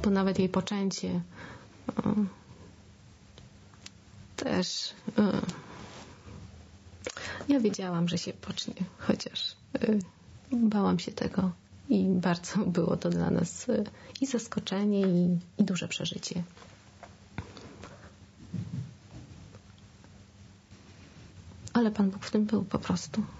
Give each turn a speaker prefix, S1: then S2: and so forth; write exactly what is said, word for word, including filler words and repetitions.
S1: to nawet jej poczęcie też ja wiedziałam, że się pocznie, chociaż bałam się tego i bardzo było to dla nas i zaskoczenie, i, i duże przeżycie. Ale Pan Bóg w tym był po prostu.